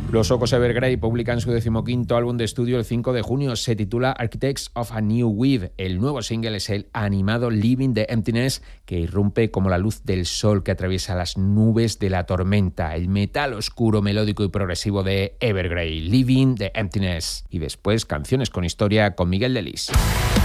Los Ocos Evergrey publican su 15º álbum de estudio el 5 de junio. Se titula Architects of a New Wave. El nuevo single es el animado Living the Emptiness, que irrumpe como la luz del sol que atraviesa las nubes de la tormenta. El metal oscuro, melódico y progresivo de Evergrey, Living the Emptiness. Y después canciones con historia con Miguel Delis.